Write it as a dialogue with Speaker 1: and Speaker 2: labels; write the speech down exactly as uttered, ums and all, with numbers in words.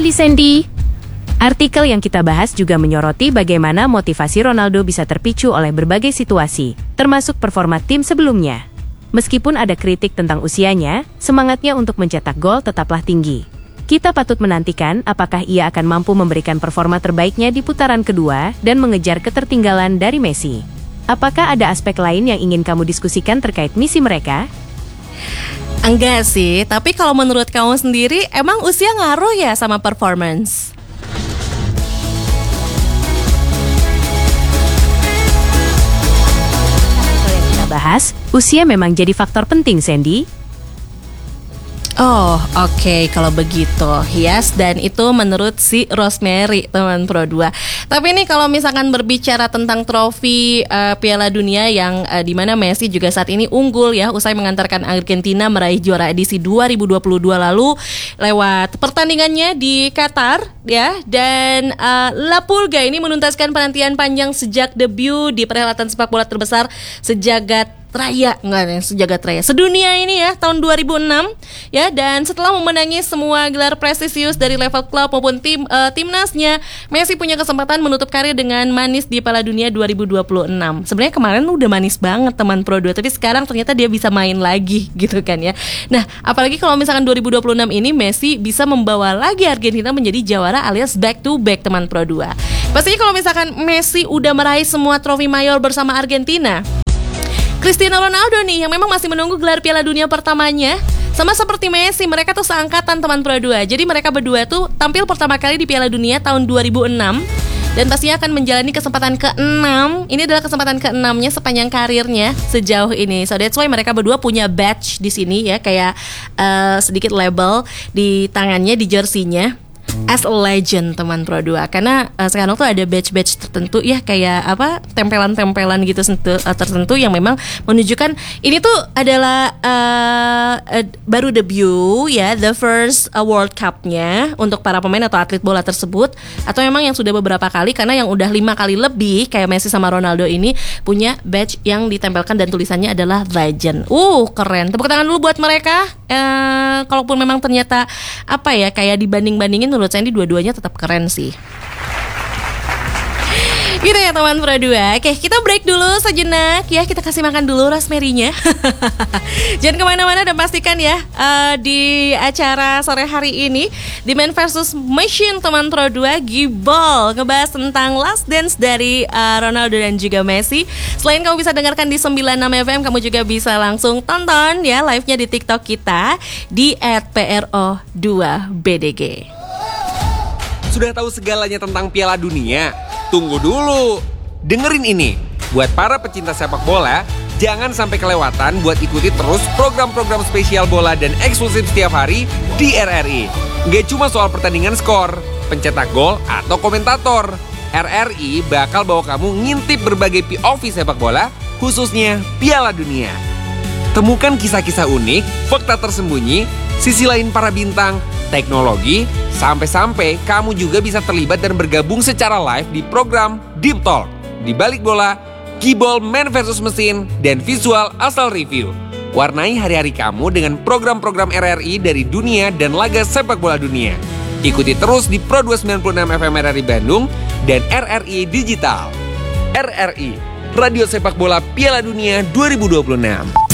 Speaker 1: kembali Sandy. Artikel yang kita bahas juga menyoroti bagaimana motivasi Ronaldo bisa terpicu oleh berbagai situasi, termasuk performa tim sebelumnya. Meskipun ada kritik tentang usianya, semangatnya untuk mencetak gol tetaplah tinggi. Kita patut menantikan apakah ia akan mampu memberikan performa terbaiknya di putaran kedua dan mengejar ketertinggalan dari Messi. Apakah ada aspek lain yang ingin kamu diskusikan terkait misi mereka?
Speaker 2: Enggak sih, tapi kalau menurut kamu sendiri, emang usia ngaruh ya sama performance?
Speaker 1: Yang kita bahas, usia memang jadi faktor penting, Sandy.
Speaker 2: Oh, oke okay, kalau begitu. Yes, dan itu menurut si Rosemary, teman Pro dua. Tapi ini kalau misalkan berbicara tentang trofi uh, Piala Dunia yang uh, di mana Messi juga saat ini unggul ya, usai mengantarkan Argentina meraih juara edisi dua ribu dua puluh dua lalu lewat pertandingannya di Qatar ya. Dan uh, La Pulga ini menuntaskan penantian panjang sejak debut di perhelatan sepak bola terbesar sejagat raya, enggak nih, sejagat raya sedunia ini ya, tahun dua ribu enam ya. Dan setelah memenangi semua gelar prestisius dari level klub maupun tim uh, timnasnya, Messi punya kesempatan menutup karir dengan manis di Piala Dunia dua ribu dua puluh enam. Sebenarnya kemarin udah manis banget teman Pro dua, tapi sekarang ternyata dia bisa main lagi gitu kan ya. Nah, apalagi kalau misalkan dua ribu dua puluh enam ini Messi bisa membawa lagi Argentina menjadi juara alias back to back teman Pro dua. Pastinya kalau misalkan Messi udah meraih semua trofi mayor bersama Argentina, Cristiano Ronaldo nih yang memang masih menunggu gelar Piala Dunia pertamanya. Sama seperti Messi, mereka tuh seangkatan teman Pro dua. Jadi mereka berdua tuh tampil pertama kali di Piala Dunia tahun dua ribu enam dan pastinya akan menjalani kesempatan keenam. Ini adalah kesempatan keenamnya sepanjang karirnya sejauh ini. So that's why mereka berdua punya badge di sini ya, kayak uh, sedikit label di tangannya, di jersey-nya. As a legend teman Pro dua. Karena uh, sekarang tuh ada badge-badge tertentu ya, kayak apa, tempelan-tempelan gitu sentuh, uh, tertentu yang memang menunjukkan ini tuh adalah uh, uh, baru debut ya, the first uh, World Cup-nya untuk para pemain atau atlet bola tersebut, atau memang yang sudah beberapa kali, karena yang udah lima kali lebih kayak Messi sama Ronaldo ini punya badge yang ditempelkan dan tulisannya adalah legend. Uh, keren. Tepuk tangan dulu buat mereka. Uh, kalaupun memang ternyata apa ya, kayak dibanding-bandingin, menurut saya ini dua-duanya tetap keren sih. Gitu ya teman Pro dua. Oke, kita break dulu sejenak ya. Kita kasih makan dulu Rosemary-nya. Jangan kemana-mana dan pastikan ya uh, di acara sore hari ini di Man versus Machine teman Pro dua Gibol ngebahas tentang Last Dance dari uh, Ronaldo dan juga Messi. Selain kamu bisa dengarkan di sembilan puluh enam F M, kamu juga bisa langsung tonton ya live-nya di TikTok kita di et P R O dua B D G.
Speaker 3: Sudah tahu segalanya tentang Piala Dunia? Tunggu dulu, dengerin ini. Buat para pecinta sepak bola, jangan sampai kelewatan buat ikuti terus program-program spesial bola dan eksklusif setiap hari di R R I. Gak cuma soal pertandingan skor, pencetak gol, atau komentator. R R I bakal bawa kamu ngintip berbagai P O V sepak bola, khususnya Piala Dunia. Temukan kisah-kisah unik, fakta tersembunyi, sisi lain para bintang, teknologi, sampai-sampai kamu juga bisa terlibat dan bergabung secara live di program Deep Talk, Di Balik Bola, Gibol Man versus Mesin, dan Visual Asal Review. Warnai hari-hari kamu dengan program-program R R I dari dunia dan laga sepak bola dunia. Ikuti terus di Pro dua sembilan puluh enam F M R R I Bandung dan R R I Digital. R R I, Radio Sepak Bola Piala Dunia dua ribu dua puluh enam.